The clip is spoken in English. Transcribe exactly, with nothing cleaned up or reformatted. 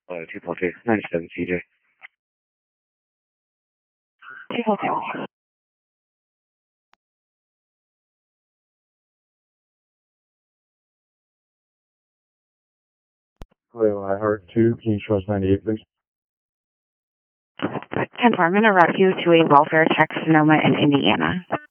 Uh, two four two, ninety-seven C J. two four two. Hello, I heart two, King Charles ninety-eight, please. ten four, I'm going to route you to a welfare check, Sonoma in Indiana.